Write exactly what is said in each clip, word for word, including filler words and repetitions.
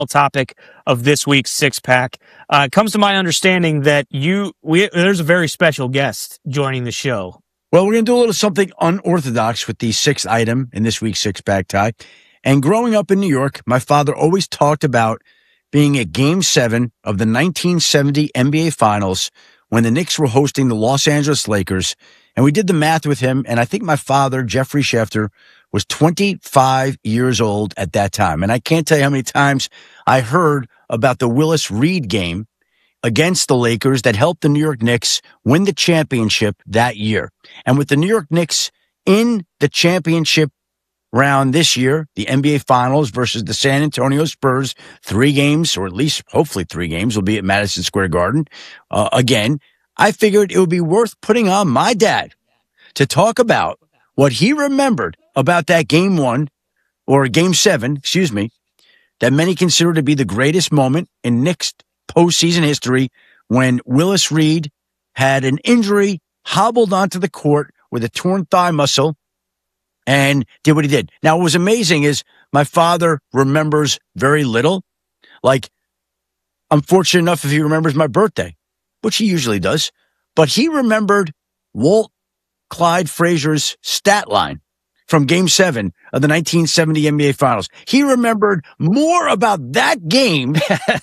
topic of this week's six pack. Uh, it comes to my understanding that you we there's a very special guest joining the show. Well, we're going to do a little something unorthodox with the sixth item in this week's six pack, Ty. And growing up in New York, my father always talked about being at Game Seven of the nineteen seventy N B A Finals when the Knicks were hosting the Los Angeles Lakers. And we did the math with him, and I think my father, Jeffrey Schefter, was twenty-five years old at that time. And I can't tell you how many times I heard about the Willis Reed game against the Lakers that helped the New York Knicks win the championship that year. And with the New York Knicks in the championship round this year, the N B A Finals versus the San Antonio Spurs, three games, or at least hopefully three games, will be at Madison Square Garden. Uh, again, I figured it would be worth putting on my dad to talk about what he remembered about that game one, or game seven, excuse me, that many consider to be the greatest moment in Knicks postseason history, when Willis Reed had an injury, hobbled onto the court with a torn thigh muscle, and did what he did. Now, what was amazing is my father remembers very little. Like, I'm fortunate enough if he remembers my birthday, which he usually does, but he remembered Walt Clyde Frazier's stat line from Game seven of the nineteen seventy N B A Finals. He remembered more about that game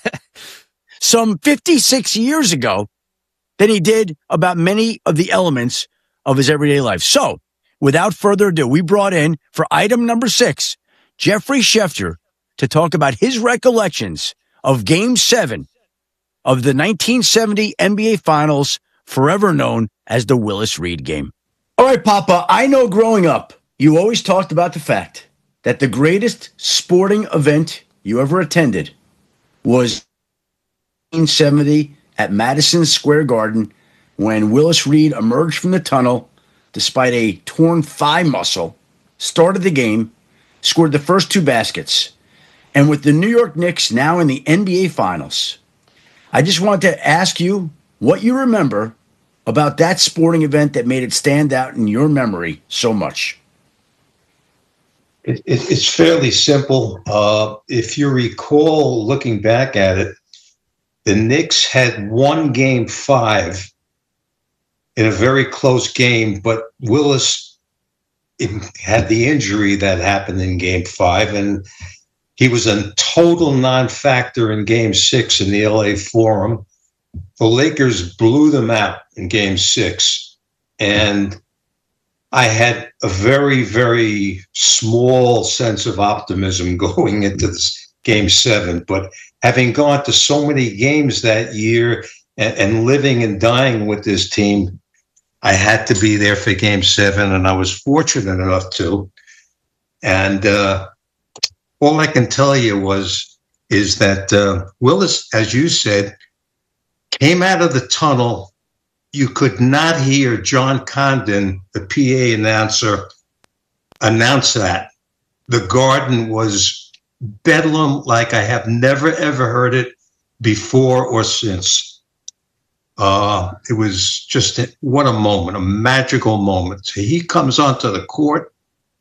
some fifty-six years ago than he did about many of the elements of his everyday life. So, without further ado, we brought in, for item number six, Jeffrey Schefter to talk about his recollections of Game seven of the nineteen seventy N B A Finals, forever known as the Willis Reed game. All right, Papa, I know growing up, you always talked about the fact that the greatest sporting event you ever attended was nineteen seventy at Madison Square Garden, when Willis Reed emerged from the tunnel despite a torn thigh muscle, started the game, scored the first two baskets. And with the New York Knicks now in the N B A Finals, I just wanted to ask you what you remember about that sporting event that made it stand out in your memory so much. It, it, it's fairly simple. Uh, if you recall, looking back at it, the Knicks had won Game Five in a very close game, but Willis had the injury that happened in Game Five, and he was a total non-factor in Game Six in the L A Forum. The Lakers blew them out in Game Six, and I had a very, very small sense of optimism going into this Game Seven. But having gone to so many games that year and, and living and dying with this team, I had to be there for Game Seven, and I was fortunate enough to. And uh, all I can tell you was is that uh, Willis, as you said, came out of the tunnel. You could not hear John Condon, the P A announcer, announce that. The Garden was bedlam like I have never, ever heard it before or since. Uh, it was just, a, what a moment, a magical moment. So he comes onto the court,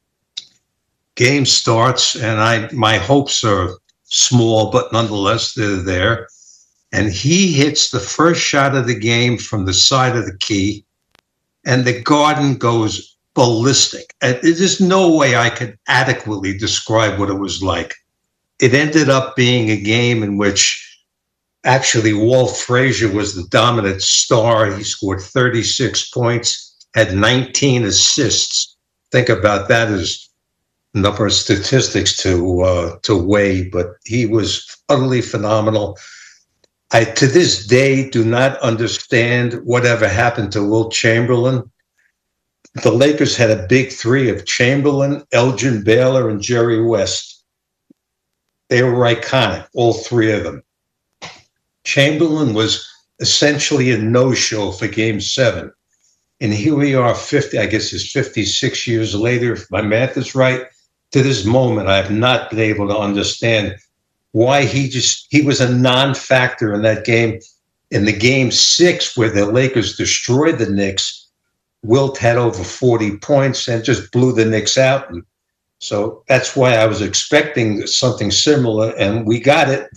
game starts, and I my hopes are small, but nonetheless, they're there. And he hits the first shot of the game from the side of the key, and the Garden goes ballistic. And there's no way I could adequately describe what it was like. It ended up being a game in which actually Walt Frazier was the dominant star. He scored thirty-six points, had nineteen assists. Think about that as a number of statistics to uh, to weigh, but he was utterly phenomenal. I, to this day, do not understand whatever happened to Wilt Chamberlain. The Lakers had a big three of Chamberlain, Elgin Baylor, and Jerry West. They were iconic, all three of them. Chamberlain was essentially a no-show for Game seven. And here we are, fifty, I guess it's fifty-six years later, if my math is right. To this moment, I have not been able to understand why he just, he was a non-factor in that game. In the Game six, where the Lakers destroyed the Knicks, Wilt had over forty points and just blew the Knicks out. And So that's why I was expecting something similar, and we got it.